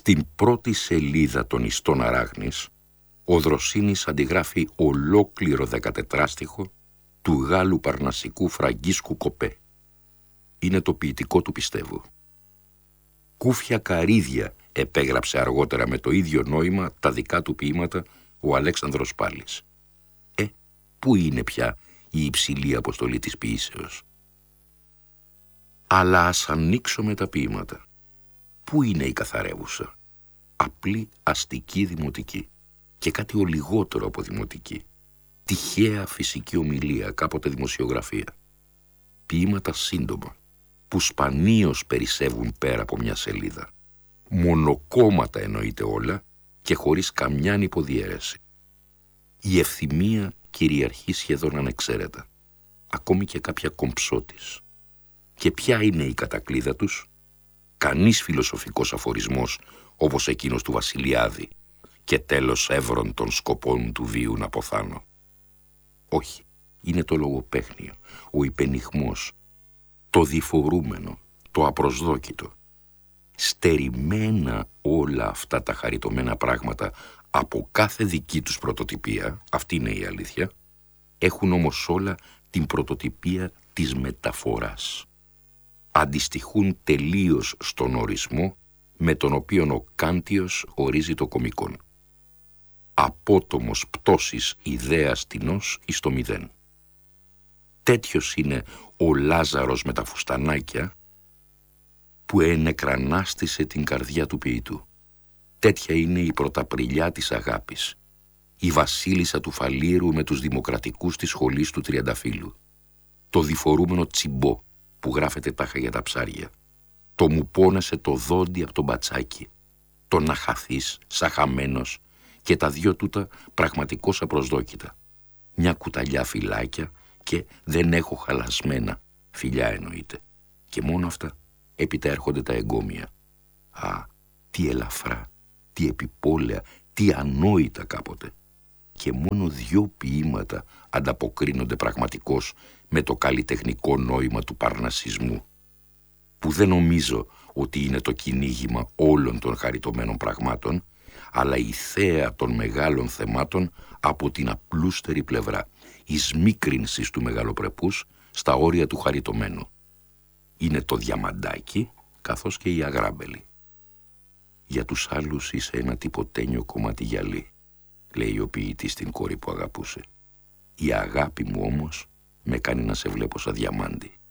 Στην πρώτη σελίδα των Ιστών Αράγνης, ο Δροσίνης αντιγράφει ολόκληρο 14στιχο του Γάλλου παρνασσικού Φραγκίσκου Κοπέ. Είναι το ποιητικό του πιστεύω. Κούφια καρύδια επέγραψε αργότερα με το ίδιο νόημα τα δικά του ποίηματα ο Αλέξανδρος Πάλης. Πού είναι πια η υψηλή αποστολή της ποιήσεως? Αλλά ας ανοίξουμε τα ποίηματα. Πού είναι η καθαρεύουσα? Απλή αστική δημοτική και κάτι ο λιγότερο από δημοτική. Τυχαία φυσική ομιλία, κάποτε δημοσιογραφία. Ποίηματα σύντομα, που σπανίως περισσεύουν πέρα από μια σελίδα. Μονοκόμματα εννοείται όλα και χωρίς καμιά υποδιέρεση. Η ευθυμία κυριαρχεί σχεδόν ανεξαίρετα, ακόμη και κάποια κομψότης. Και ποια είναι η κατακλείδα τους? Κανείς φιλοσοφικός αφορισμός όπως εκείνος του Βασιλιάδη και τέλος εύρων των σκοπών του βίου να αποθάνω. Όχι, είναι το λογοπαίχνιο, ο υπενιχμός, το διφορούμενο, το απροσδόκητο. Στερημένα όλα αυτά τα χαριτωμένα πράγματα από κάθε δική τους πρωτοτυπία, αυτή είναι η αλήθεια, έχουν όμως όλα την πρωτοτυπία της μεταφοράς. Αντιστοιχούν τελείως στον ορισμό με τον οποίο ο Κάντιος ορίζει το κωμικόν. Απότομος πτώσης ιδέας τεινός εις το μηδέν. Τέτοιος είναι ο Λάζαρος με τα φουστανάκια που ενεκρανάστησε την καρδιά του ποιητού. Τέτοια είναι η πρωταπριλιά της αγάπης, η βασίλισσα του Φαλήρου με τους δημοκρατικούς της σχολής του Τριανταφύλου, το διφορούμενο τσιμπό που γράφεται τάχα για τα ψάρια, το μου πόνεσε το δόντι από τον μπατσάκι, το να χαθείς σαν χαμένος και τα δυο τούτα πραγματικώς απροσδόκητα. Μια κουταλιά φυλάκια και δεν έχω χαλασμένα, φιλιά εννοείται. Και μόνο αυτά, έπειτα έρχονται τα εγκόμια. Α, τι ελαφρά, τι επιπόλαια, τι ανόητα κάποτε. Και μόνο 2 ποίηματα ανταποκρίνονται πραγματικώς με το καλλιτεχνικό νόημα του παρνασσισμού, που δεν νομίζω ότι είναι το κυνήγημα όλων των χαριτωμένων πραγμάτων, αλλά η θέα των μεγάλων θεμάτων από την απλούστερη πλευρά, η σμίκρινσης του μεγαλοπρεπούς στα όρια του χαριτωμένου. Είναι το διαμαντάκι καθώς και η αγράμπελη. Για τους άλλους είσαι ένα τυποτένιο κομμάτι γυαλί, λέει ο ποιητής στην κόρη που αγαπούσε. Η αγάπη μου όμως με κάνει να σε βλέπω σαν διαμάντι.